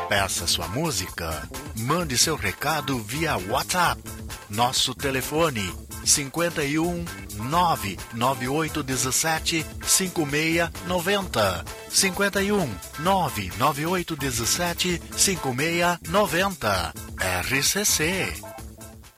Peça sua música. Mande seu recado via WhatsApp. Nosso telefone 51 99817 5690. 51 99817 5690. RCC